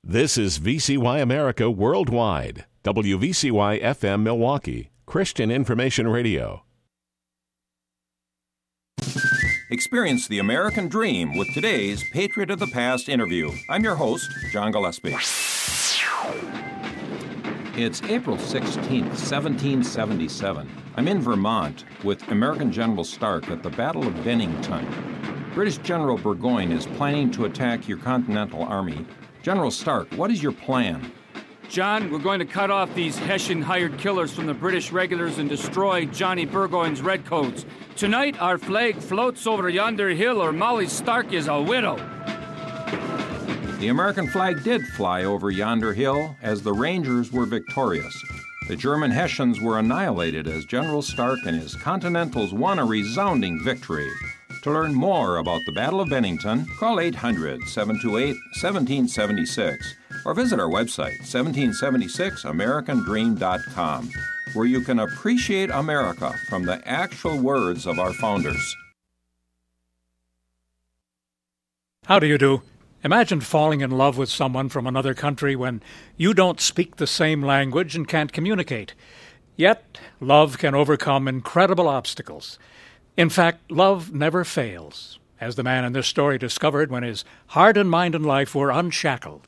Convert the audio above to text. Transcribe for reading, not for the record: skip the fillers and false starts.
This is VCY America Worldwide, WVCY FM Milwaukee, Christian Information Radio. Experience the American dream with today's Patriot of the Past interview. I'm your host, John Gillespie. It's April 16th, 1777. I'm in Vermont with American General Stark at the Battle of Bennington. British General Burgoyne is planning to attack your Continental Army. General Stark, what is your plan? John, we're going to cut off these Hessian hired killers from the British regulars and destroy Johnny Burgoyne's redcoats. Tonight, our flag floats over yonder hill, or Molly Stark is a widow. The American flag did fly over yonder hill as the Rangers were victorious. The German Hessians were annihilated as General Stark and his Continentals won a resounding victory. To learn more about the Battle of Bennington, call 800-728-1776 or visit our website, 1776americandream.com, where you can appreciate America from the actual words of our founders. How do you do? Imagine falling in love with someone from another country when you don't speak the same language and can't communicate. Yet, love can overcome incredible obstacles. In fact, love never fails, as the man in this story discovered when his heart and mind and life were unshackled.